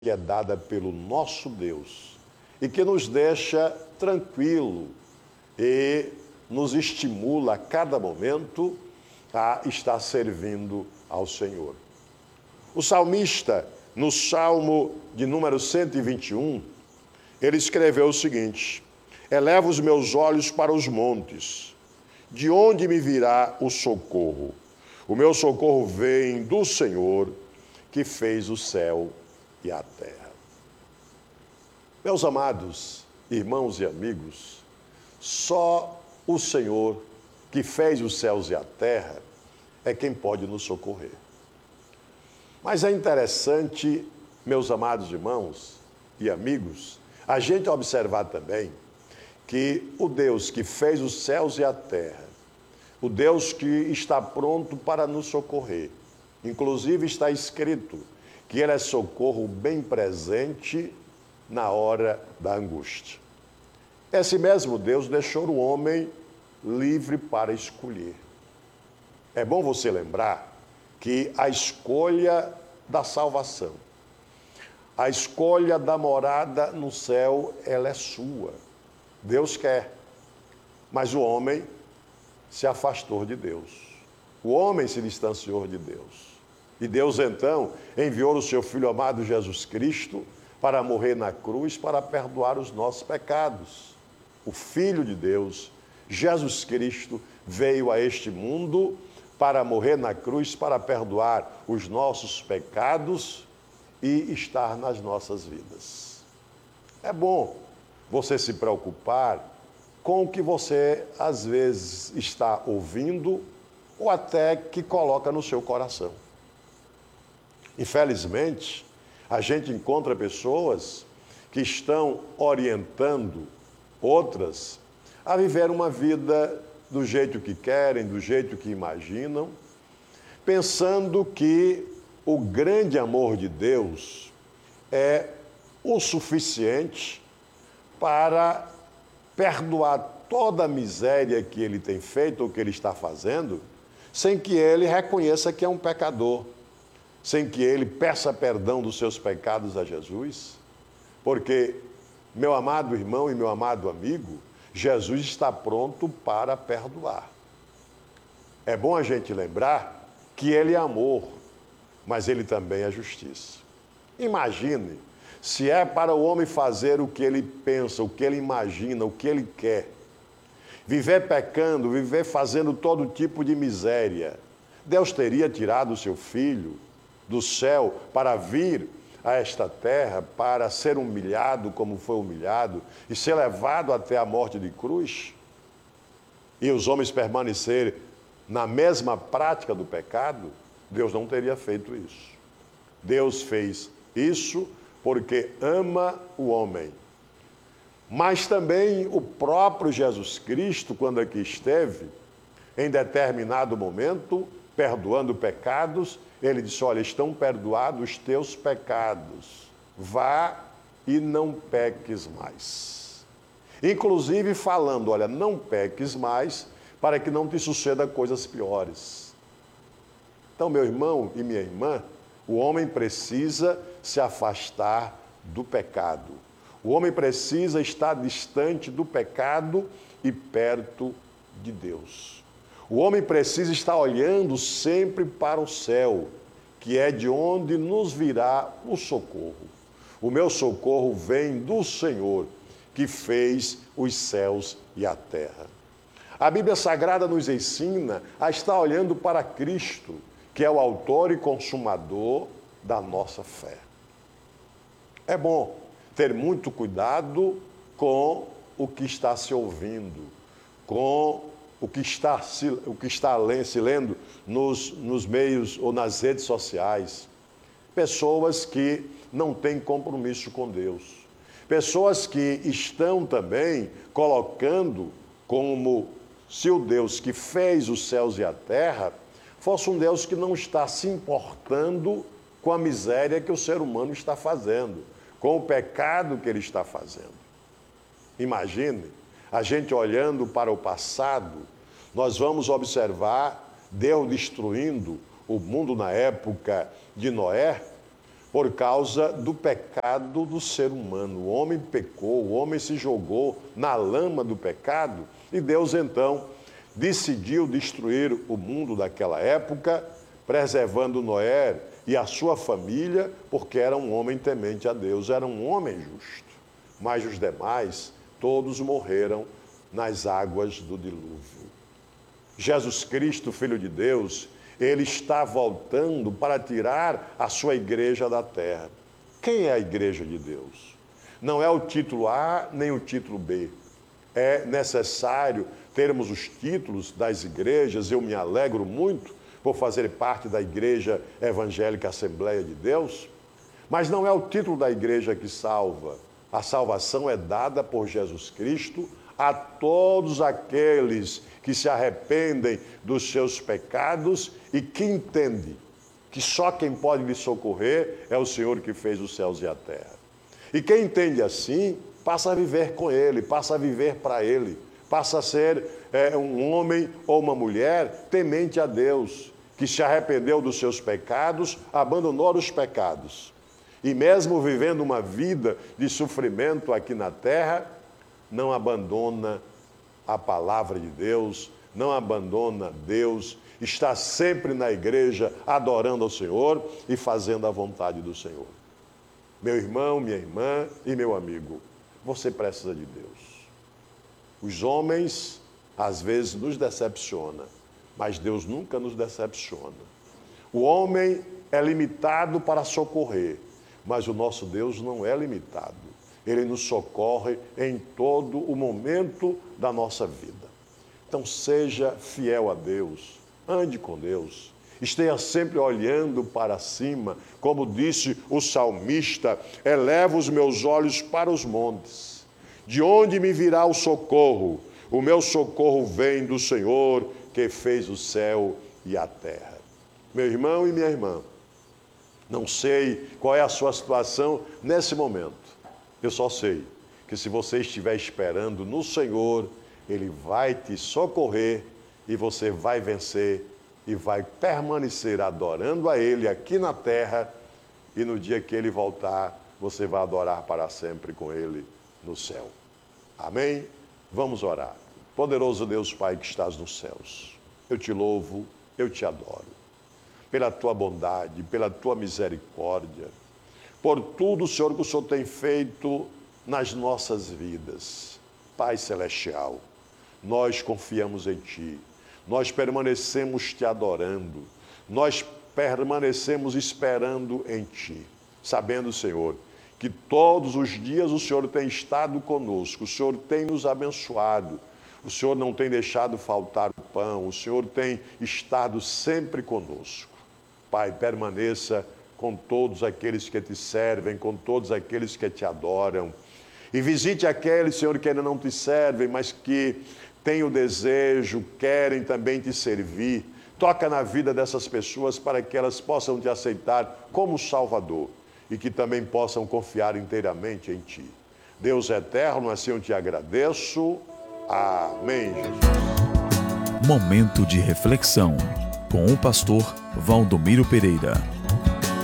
que é dada pelo nosso Deus e que nos deixa tranquilo e nos estimula a cada momento a estar servindo ao Senhor. O salmista, no Salmo de número 121, ele escreveu o seguinte: eleva os meus olhos para os montes, de onde me virá o socorro? O meu socorro vem do Senhor, que fez o céu e a terra. Meus amados irmãos e amigos, só o Senhor, que fez os céus e a terra, é quem pode nos socorrer. Mas é interessante, meus amados irmãos e amigos, a gente observar também que o Deus que fez os céus e a terra, o Deus que está pronto para nos socorrer, inclusive está escrito que Ele é socorro bem presente na hora da angústia. Esse mesmo Deus deixou o homem livre para escolher. É bom você lembrar que a escolha da salvação, a escolha da morada no céu, ela é sua. Deus quer, mas o homem se afastou de Deus. O homem se distanciou de Deus. E Deus, então, enviou o seu Filho amado Jesus Cristo para morrer na cruz, para perdoar os nossos pecados. O Filho de Deus, Jesus Cristo, veio a este mundo para morrer na cruz, para perdoar os nossos pecados e estar nas nossas vidas. É bom você se preocupar com o que você, às vezes, está ouvindo ou até que coloca no seu coração. Infelizmente, a gente encontra pessoas que estão orientando outras a viver uma vida do jeito que querem, do jeito que imaginam, pensando que o grande amor de Deus é o suficiente para perdoar toda a miséria que ele tem feito ou que ele está fazendo, sem que ele reconheça que é um pecador, sem que ele peça perdão dos seus pecados a Jesus, porque, meu amado irmão e meu amado amigo, Jesus está pronto para perdoar. É bom a gente lembrar que ele é amor, mas ele também é justiça. Imagine se é para o homem fazer o que ele pensa, o que ele imagina, o que ele quer, viver pecando, viver fazendo todo tipo de miséria, Deus teria tirado o seu filho do céu para vir a esta terra, para ser humilhado como foi humilhado e ser levado até a morte de cruz? E os homens permanecerem na mesma prática do pecado? Deus não teria feito isso. Deus fez isso porque ama o homem. Mas também o próprio Jesus Cristo, quando aqui esteve, em determinado momento, perdoando pecados, ele disse: olha, estão perdoados os teus pecados, vá e não peques mais. Inclusive falando, olha, não peques mais, para que não te suceda coisas piores. Então, meu irmão e minha irmã, o homem precisa se afastar do pecado. O homem precisa estar distante do pecado e perto de Deus. O homem precisa estar olhando sempre para o céu, que é de onde nos virá o socorro. O meu socorro vem do Senhor, que fez os céus e a terra. A Bíblia Sagrada nos ensina a estar olhando para Cristo, que é o autor e consumador da nossa fé. É bom ter muito cuidado com o que está se ouvindo, com o que está se lendo nos meios ou nas redes sociais. Pessoas que não têm compromisso com Deus. Pessoas que estão também colocando como se o Deus que fez os céus e a terra fosse um Deus que não está se importando com a miséria que o ser humano está fazendo, com o pecado que ele está fazendo. Imagine, a gente olhando para o passado, nós vamos observar Deus destruindo o mundo na época de Noé, por causa do pecado do ser humano. O homem pecou, o homem se jogou na lama do pecado e Deus então decidiu destruir o mundo daquela época, preservando Noé e a sua família, porque era um homem temente a Deus, era um homem justo. Mas os demais, todos morreram nas águas do dilúvio. Jesus Cristo, Filho de Deus, ele está voltando para tirar a sua igreja da terra. Quem é a igreja de Deus? Não é o título A nem o título B. É necessário termos os títulos das igrejas. Eu me alegro muito por fazer parte da Igreja Evangélica Assembleia de Deus, mas não é o título da igreja que salva. A salvação é dada por Jesus Cristo a todos aqueles que se arrependem dos seus pecados e que entendem que só quem pode lhe socorrer é o Senhor que fez os céus e a terra. E quem entende assim, passa a viver com Ele, passa a viver para Ele, passa a ser um homem ou uma mulher temente a Deus, que se arrependeu dos seus pecados, abandonou os pecados. E mesmo vivendo uma vida de sofrimento aqui na terra, não abandona a palavra de Deus, não abandona Deus, está sempre na igreja adorando ao Senhor e fazendo a vontade do Senhor. Meu irmão, minha irmã e meu amigo, você precisa de Deus. Os homens, às vezes, nos decepcionam, mas Deus nunca nos decepciona. O homem é limitado para socorrer, mas o nosso Deus não é limitado. Ele nos socorre em todo o momento da nossa vida. Então seja fiel a Deus, ande com Deus, esteja sempre olhando para cima, como disse o salmista: eleva os meus olhos para os montes, de onde me virá o socorro? O meu socorro vem do Senhor, que fez o céu e a terra. Meu irmão e minha irmã, não sei qual é a sua situação nesse momento. Eu só sei que se você estiver esperando no Senhor, Ele vai te socorrer e você vai vencer e vai permanecer adorando a Ele aqui na terra, e no dia que Ele voltar, você vai adorar para sempre com Ele no céu. Amém? Vamos orar. Poderoso Deus Pai que estás nos céus, eu te louvo, eu te adoro, pela tua bondade, pela tua misericórdia, por tudo, Senhor, que o Senhor tem feito nas nossas vidas. Pai Celestial, nós confiamos em Ti, nós permanecemos Te adorando, nós permanecemos esperando em Ti, sabendo, Senhor, que todos os dias o Senhor tem estado conosco, o Senhor tem nos abençoado, o Senhor não tem deixado faltar o pão, o Senhor tem estado sempre conosco. Pai, permaneça com todos aqueles que Te servem, com todos aqueles que Te adoram. E visite aqueles, Senhor, que ainda não Te servem, mas que têm o desejo, querem também Te servir. Toca na vida dessas pessoas para que elas possam Te aceitar como Salvador e que também possam confiar inteiramente em Ti. Deus eterno, assim eu Te agradeço. Amém, Jesus. Momento de reflexão com o pastor Valdomiro Pereira.